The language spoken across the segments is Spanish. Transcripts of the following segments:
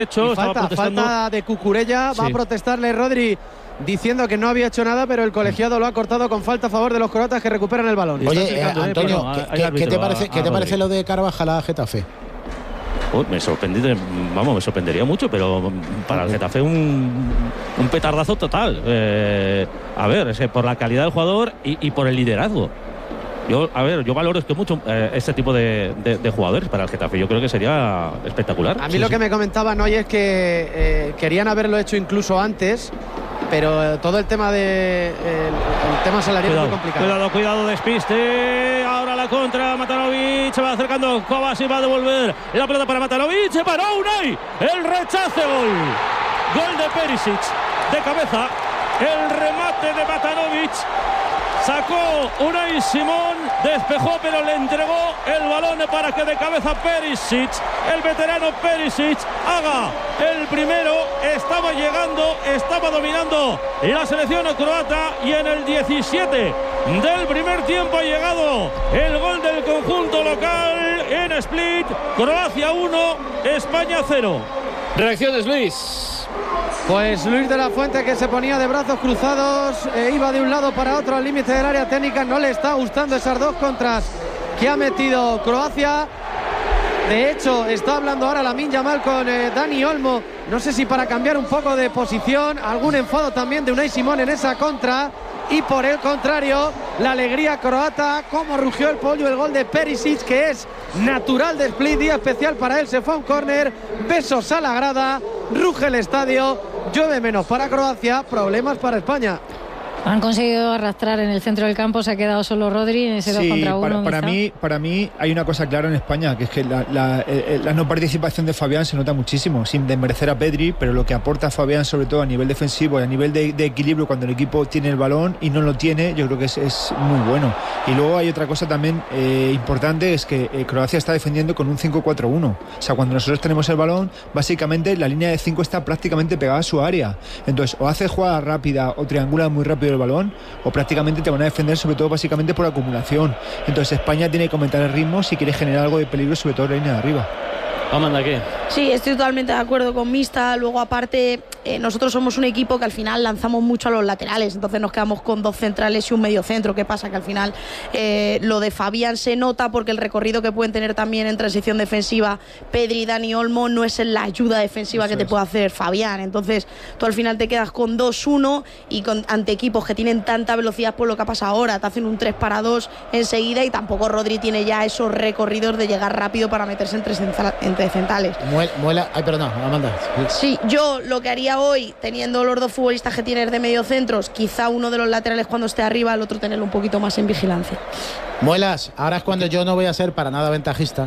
hecho, falta de Cucurella. Va a protestarle Rodri diciendo que no había hecho nada, pero el colegiado lo ha cortado con falta a favor de los croatas que recuperan el balón. Oye, Antonio, ¿qué te parece lo de Carvajal a Getafe? Me sorprendería mucho, pero para el Getafe un petardazo total. A ver, es que por la calidad del jugador y por el liderazgo. Yo valoro esto mucho, este tipo de jugadores para el Getafe. Yo creo que sería espectacular. A mí lo que me comentaban hoy es que querían haberlo hecho incluso antes, pero todo el tema el tema salarial es muy complicado. Cuidado, despiste. Ahora la contra, Matanovic se va acercando, Kovacic va a devolver la pelota para Matanovic, se paró Unai, el rechace, gol de Perisic, de cabeza, el remate de Matanovic. Sacó Unai Simón, despejó, pero le entregó el balón para que de cabeza Perisic, el veterano Perisic, haga el primero. Estaba llegando, estaba dominando la selección croata y en el 17 del primer tiempo ha llegado el gol del conjunto local en Split. Croacia 1, España 0. Reacciones, Luis. Pues Luis de la Fuente, que se ponía de brazos cruzados, iba de un lado para otro al límite del área técnica. No le está gustando esas dos contras que ha metido Croacia. De hecho, está hablando ahora Lamine Yamal con Dani Olmo. No sé si para cambiar un poco de posición, algún enfado también de Unai Simón en esa contra. Y por el contrario, la alegría croata, como rugió el pollo, el gol de Perisic, que es natural de Split, día especial para él, se fue a un córner, besos a la grada, ruge el estadio, llueve menos para Croacia, problemas para España. Han conseguido arrastrar en el centro del campo, se ha quedado solo Rodri en ese 2 contra 1. Para mí hay una cosa clara en España, que es que la no participación de Fabián se nota muchísimo, sin desmerecer a Pedri, pero lo que aporta Fabián, sobre todo a nivel defensivo y a nivel de equilibrio cuando el equipo tiene el balón y no lo tiene, yo creo que es muy bueno. Y luego hay otra cosa también importante, es que Croacia está defendiendo con un 5-4-1. O sea, cuando nosotros tenemos el balón, básicamente la línea de 5 está prácticamente pegada a su área. Entonces, o hace jugada rápida o triangula muy rápido el balón, o prácticamente te van a defender, sobre todo básicamente por acumulación. Entonces España tiene que aumentar el ritmo si quiere generar algo de peligro, sobre todo en la línea de arriba. Amanda, ¿qué? Sí, estoy totalmente de acuerdo con Mista. Luego, aparte, nosotros somos un equipo que al final lanzamos mucho a los laterales, entonces nos quedamos con 2 centrales y un medio centro. ¿Qué pasa? Que al final lo de Fabián se nota porque el recorrido que pueden tener también en transición defensiva Pedri y Dani Olmo no es en la ayuda defensiva que te puede hacer Fabián. Entonces tú al final te quedas con 2-1 y ante equipos que tienen tanta velocidad por lo que ha pasado ahora, te hacen un 3-2 enseguida, y tampoco Rodri tiene ya esos recorridos de llegar rápido para meterse entre centrales. Ay, perdón, Amanda. Sí, yo lo que haría hoy, teniendo los 2 futbolistas que tienes de medio centros, quizá uno de los laterales cuando esté arriba, el otro tenerlo un poquito más en vigilancia. Muelas, ahora es cuando yo no voy a ser para nada ventajista.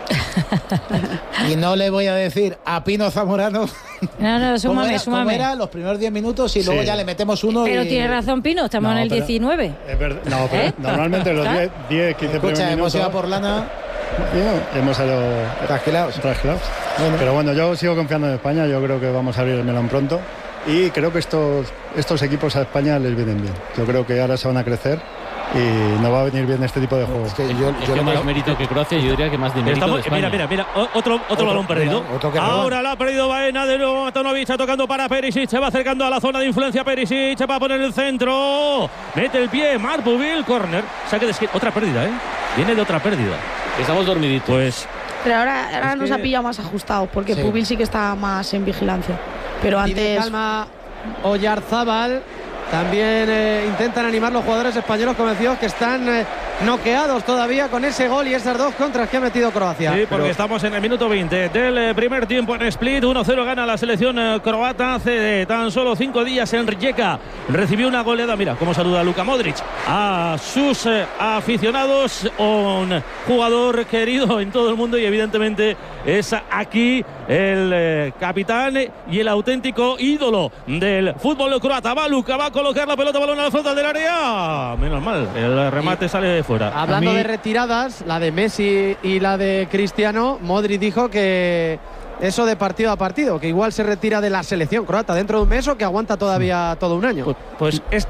Y no le voy a decir a Pino Zamorano. No, súmame. ¿Cómo era? Los primeros 10 minutos y luego ya le metemos uno. Pero tiene razón Pino, estamos en el 19. No, pero normalmente los 10, 15 primeros minutos. Hemos ido a por lana. Hemos salido trasquilados. Bueno. Pero bueno, yo sigo confiando en España. Yo creo que vamos a abrir el melón pronto. Y creo que estos equipos a España les vienen bien. Yo creo que ahora se van a crecer y nos va a venir bien este tipo de juegos. Yo más mérito que Croacia, yo diría que más de mérito de España. Mira, otro balón perdido. Ahora la ha perdido Baena, de nuevo Matanovic, tocando para Perisic, se va acercando a la zona de influencia Perisic, se va a poner el centro, mete el pie, Marbubil, córner, saque de esquina, otra pérdida, viene de otra pérdida. Estamos dormiditos. Pues, pero ahora nos ha pillado más ajustados, porque Pubil sí que está más en vigilancia. Pero antes... calma Oyarzábal. También intentan animar los jugadores españoles convencidos que están noqueados todavía con ese gol y esas 2 contras que ha metido Croacia. Sí, porque estamos en el minuto 20 del primer tiempo en Split. 1-0 gana la selección croata. Hace tan solo 5 días en Rijeka recibió una goleada. Mira cómo saluda Luka Modric a sus aficionados. Un jugador querido en todo el mundo y evidentemente es aquí el capitán y el auténtico ídolo del fútbol croata. Va Luka, va a colocar la pelota, balón a la frontal del área. Menos mal, el remate sale de fuera. Hablando de retiradas, la de Messi y la de Cristiano, Modric dijo que eso de partido a partido, que igual se retira de la selección croata dentro de un mes o que aguanta todavía todo un año. Pues este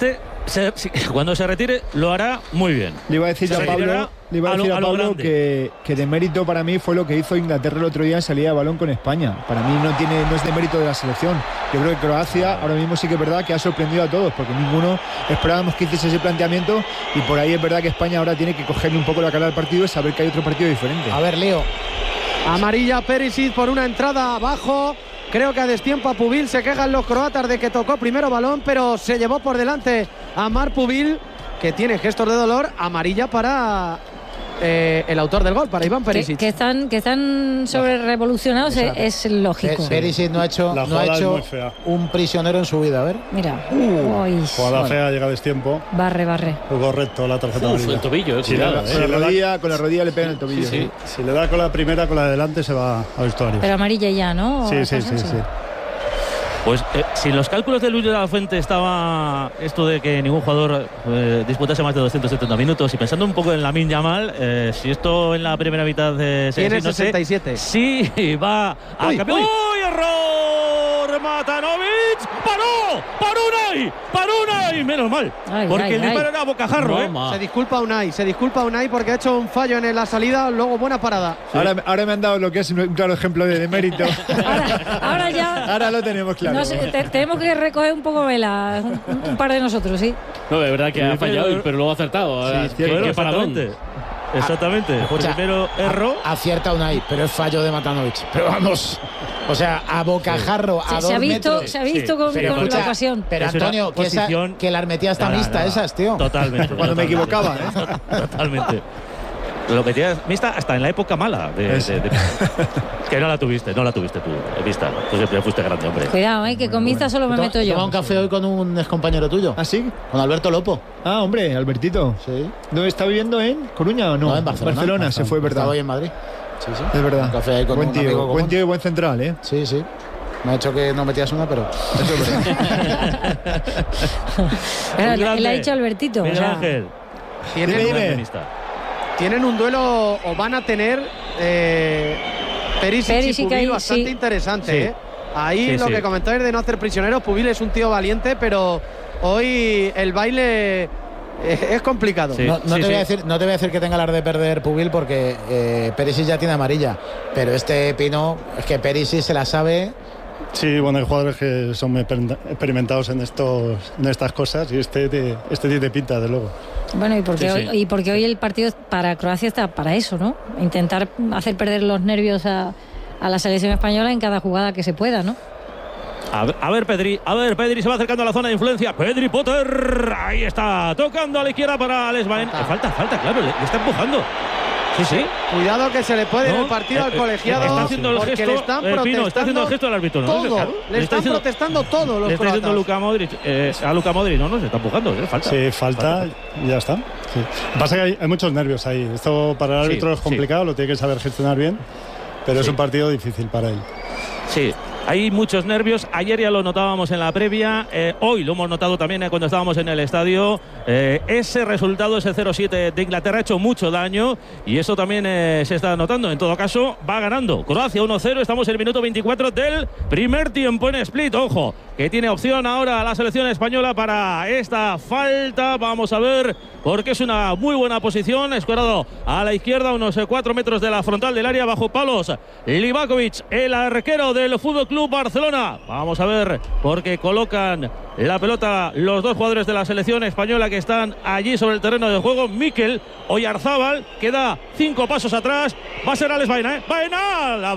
cuando se retire lo hará muy bien. Le iba a decir a Pablo que de mérito para mí fue lo que hizo Inglaterra el otro día en salida de balón con España. Para mí no es de mérito de la selección. Yo creo que Croacia ahora mismo sí que es verdad que ha sorprendido a todos, porque ninguno esperábamos que hiciese ese planteamiento, y por ahí es verdad que España ahora tiene que cogerle un poco la cara al partido y saber que hay otro partido diferente. A ver, Leo. Amarilla Perisic por una entrada abajo. Creo que a destiempo a Pubil. Se quejan los croatas de que tocó primero balón, pero se llevó por delante a Marc Pubil, que tiene gestos de dolor. Amarilla para el autor del gol, para Iván Perisic. Que están sobre revolucionados, es lógico. Perisic no ha hecho un prisionero en su vida, a ver. Mira. Jugada fea, llega a destiempo. Barre. Correcto, la tarjeta amarilla. El tobillo, con la rodilla le pega en el tobillo. Sí. Si le da con la primera, con la de delante se va al vestuario. Pero amarilla ya, ¿no? Sí. Pues si en los cálculos de Luis de la Fuente estaba esto de que ningún jugador disputase más de 270 minutos, y pensando un poco en Lamine Yamal, si esto en la primera mitad tiene 67. Sí, va a cambiar. ¡Uy, error! Matanovic paró Unai, menos mal, porque el disparo era a bocajarro. Se disculpa Unai porque ha hecho un fallo en la salida, luego buena parada. Sí. Ahora me han dado lo que es un claro ejemplo de mérito. Ahora lo tenemos claro. No sé, tenemos que recoger un poco vela, un par de nosotros, sí. No, de verdad que ha fallado, pero luego ha acertado. Qué paradón. Exactamente. Primero error. Acierta Unai, pero es fallo de Matanovic. Pero vamos, o sea, a bocajarro, a 2 metros. Se ha visto con la ocasión. Pero Antonio, que la armetía está mixta esas, tío. Totalmente. Cuando me equivocaba, Totalmente. Lo metías mixta hasta en la época mala que no la tuviste tú, vista. Tú siempre fuiste grande, hombre. Cuidado, que con mixta solo me meto yo. Toma un café hoy con un excompañero tuyo. ¿Ah, sí? Con Alberto Lopo. Ah, hombre, Albertito. Sí. ¿Dónde está viviendo? ¿En Coruña o no? No, en Barcelona. Se fue, ¿verdad? Estaba hoy en Madrid. Sí. Es verdad. Un café ahí con buen un tío, amigo buen tío y buen central, ¿eh? Sí. Me ha hecho que no metías una, pero eso es verdad. Le ha dicho Albertito. Miguel Ángel. Tienen un duelo, o van a tener Perisic y Pubil bastante interesante. Ahí lo que comentáis de no hacer prisioneros, Pubil es un tío valiente, pero hoy el baile es complicado. No te voy a decir que tenga la de perder Pubil, porque Perisic ya tiene amarilla, pero este Pino, es que Perisic se la sabe. Sí, bueno, hay jugadores que son muy experimentados en estas cosas, y este tiene pinta, de luego. Bueno, y porque hoy el partido para Croacia está para eso, ¿no? Intentar hacer perder los nervios a la selección española en cada jugada que se pueda, ¿no? A ver, Pedri se va acercando a la zona de influencia. Pedri Potter, ahí está, tocando a la izquierda para Alex Baena. Falta, claro, le está empujando. Sí. Cuidado que se le puede ir el partido al colegiado. Está haciendo el gesto, le están protestando. Está haciendo el gesto del árbitro. Le están protestando todos los croatas. Le está diciendo a Luka Modric, no, se está empujando. Falta. Sí, falta y ya está. Sí. Pasa que hay muchos nervios ahí. Esto para el árbitro es complicado, lo tiene que saber gestionar bien, pero es un partido difícil para él. Sí. Hay muchos nervios. Ayer ya lo notábamos en la previa. Hoy lo hemos notado también cuando estábamos en el estadio. Ese resultado, ese 0-7 de Inglaterra, ha hecho mucho daño. Y eso también se está notando. En todo caso, va ganando Croacia 1-0. Estamos en el minuto 24 del primer tiempo en Split. Ojo, que tiene opción ahora la selección española para esta falta. Vamos a ver, porque es una muy buena posición. Escuadrado a la izquierda, unos 4 metros de la frontal del área, bajo palos. Livakovic, el arquero del Fútbol Club Barcelona. Vamos a ver, porque colocan la pelota los dos jugadores de la selección española que están allí sobre el terreno de juego. Mikel Oyarzábal, que da 5 pasos atrás. Va a ser Alex Baena, Baena a la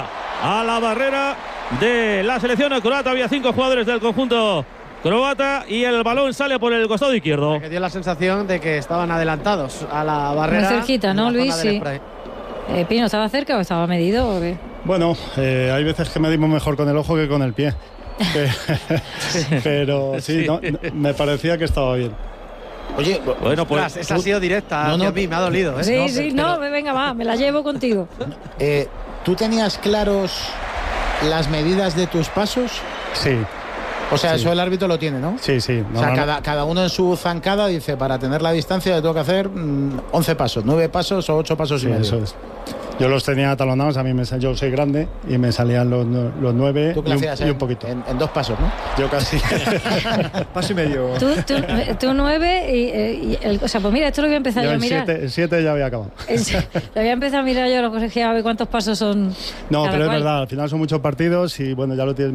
barrera de la selección croata. Había 5 jugadores del conjunto croata y el balón sale por el costado izquierdo. Que dio la sensación de que estaban adelantados a la barrera. Muy cerquita, ¿no, Luis? Sí. Pino, ¿estaba cerca o estaba medido o qué? Bueno, hay veces que medimos mejor con el ojo que con el pie. Pero sí, me parecía que estaba bien. Oye, bueno, pues esa ha sido directa. A mí me ha dolido. Sí, venga, va, me la llevo contigo. ¿Tú tenías claros las medidas de tus pasos? Sí. O sea, eso el árbitro lo tiene, ¿no? Sí. O sea, cada uno en su zancada dice, para tener la distancia le tengo que hacer 11 pasos, 9 pasos o 8 pasos y medio. Eso es. Yo los tenía talonados, yo soy grande y me salían los 9 y un poquito. En 2 pasos, ¿no? Yo casi. Paso y medio. Tú 9 o sea, pues mira, esto lo voy a empezar yo a mirar. El 7 ya había acabado. Lo voy a empezar a mirar yo, lo que a ver cuántos pasos son. No, pero cual. es verdad, al final son muchos partidos y bueno, ya lo tienes